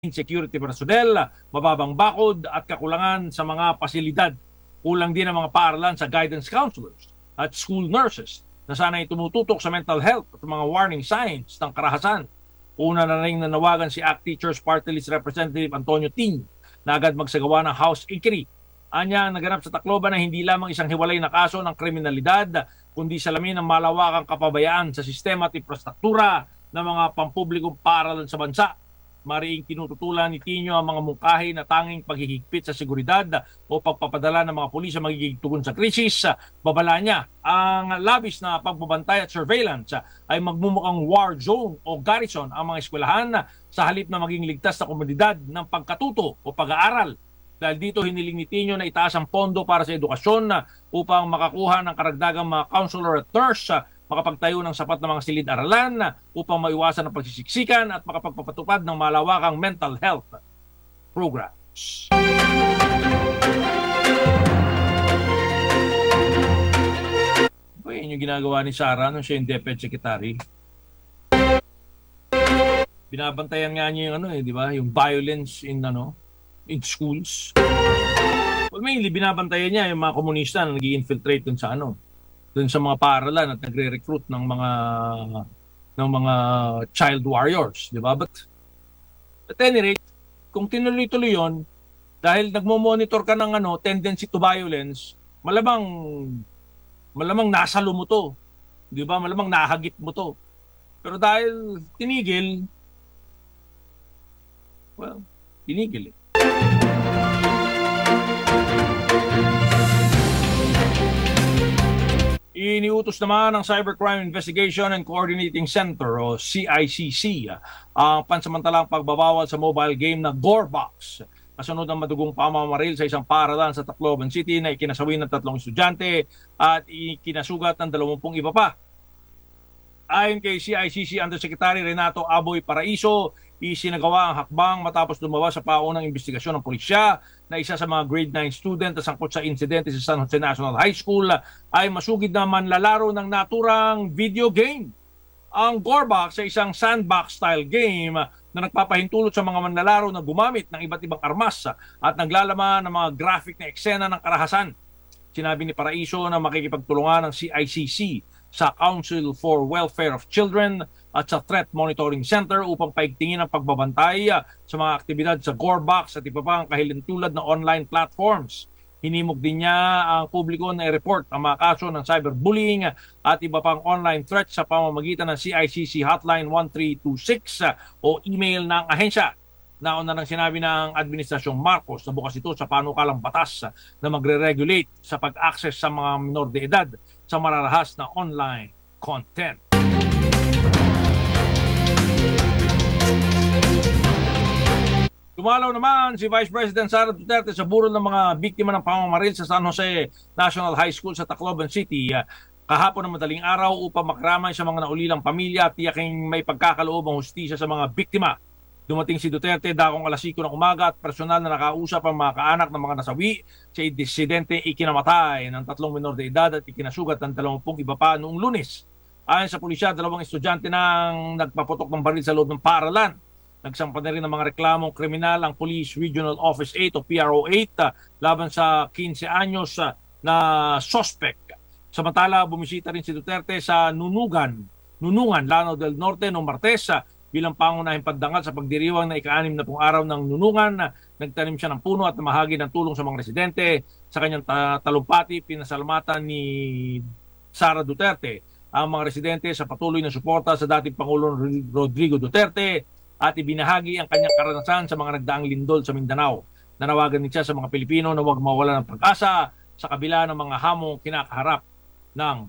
insecurity personnel, mababang bakod at kakulangan sa mga pasilidad. Kulang din ang mga paaralan sa guidance counselors at school nurses na sana'y tumututok sa mental health at mga warning signs ng karahasan. Una na rin nanawagan si ACT Teachers Party List Representative Antonio Ting na agad magsagawa ng house inquiry. Anya ang naganap sa Tacloban na hindi lamang isang hiwalay na kaso ng kriminalidad, kundi salamin ng malawakang kapabayaan sa sistema at infrastruktura ng mga pampublikong paaralan sa bansa. Mariing tinututulan ni Tino ang mga mungkahi na tanging paghihigpit sa seguridad o pagpapadala ng mga pulis sa magiging tugon sa krisis. Babala niya, ang labis na pagbabantay at surveillance ay magmumukhang war zone o garrison ang mga eskwelahan sa halip na maging ligtas na komunidad ng pagkatuto o pag-aaral. Dahil dito hiniling ni Tino na itaas ang pondo para sa edukasyon upang makakuha ng karagdagang mga counselor at nurse, makapagtayo ng sapat na mga silid-aralan upang maiwasan ang pagsisiksikan at makapagpapatupad ng malawakang mental health programs. Yun yung ginagawa ni Sara nung siya yung Deputy Secretary. Binabantayan nga niya yung di ba? Yung violence in schools. Well, mainly binabantayan niya yung mga komunista na nag-i-infiltrate dun sa mga paaralan at nagre-recruit ng mga child warriors, di ba? But at any rate, kung tinuloy-tuloy 'yon, dahil nagmo-monitor ka ng tendency to violence, malamang nasalo mo to, di ba? Malamang nahagip mo to. Pero dahil tinigil eh. Iniutos naman ng Cybercrime Investigation and Coordinating Center o CICC ang pansamantalang pagbabawal sa mobile game na Gorebox. Kasunod ng madugong pamamaril sa isang paaralan sa Tacloban City na ikinasawi ng 3 estudyante at ikinasugat ng 20 iba pa. Ayon kay CICC Undersecretary Renato Aboy Paraiso, isinagawa ang hakbang matapos lumabas sa paunang investigasyon ng pulisya na isa sa mga grade 9 student na sangkot sa insidente sa San Jose National High School ay masugid na manlalaro ng naturang video game. Ang Gorebox ay isang sandbox-style game na nagpapahintulot sa mga manlalaro na gumamit ng iba't ibang armas at naglalaman ng mga graphic na eksena ng karahasan. Sinabi ni Paraiso na makikipagtulungan ng CICC sa Council for Welfare of Children at sa Threat Monitoring Center upang paigtingin ang pagbabantay sa mga aktibidad sa Gorebox at iba pang kahilintulad na online platforms. Hinimok din niya ang publiko na i-report ang mga kaso ng cyberbullying at iba pang online threats sa pamamagitan ng CICC Hotline 1326 o email ng ahensya. Nauna nang sinabi ng Administrasyong Marcos na bukas ito sa panukalang batas na magre-regulate sa pag-access sa mga minor de edad sa mararahas na online content. Dumalaw naman si Vice President Sara Duterte sa burol ng mga biktima ng pamamaril sa San Jose National High School sa Tacloban City kahapon ng madaling araw upang makaramay sa mga naulilang pamilya at tiyaking may pagkakaloob ang hustisya sa mga biktima. Dumating si Duterte dakong alas 5 ng umaga at personal na nakausap ang mga kaanak ng mga nasawi sa insidente ikinamatay ng 3 minor de edad at ikinasugat ng 20 iba pa noong Lunes. Ayon sa pulisya, 2 estudyante nang nagpaputok ng baril sa loob ng paaralan. Nagsampa na rin ng mga reklamong kriminal ang Police Regional Office 8 o PRO 8 laban sa 15 anyos na suspect. Samantala, bumisita rin si Duterte sa Nunungan, Lanao del Norte noong Martes bilang pangunahing pagdangal sa pagdiriwang na ika-6 na araw ng Nunungan. Nagtanim siya ng puno at namahagi ng tulong sa mga residente. Sa kanyang talumpati, pinasalamatan ni Sara Duterte ang mga residente sa patuloy na suporta sa dating Pangulong Rodrigo Duterte at ibinahagi ang kanyang karanasan sa mga nagdaang lindol sa Mindanao. Nanawagan din siya sa mga Pilipino na huwag mawala ng pag-asa sa kabila ng mga hamong kinakaharap ng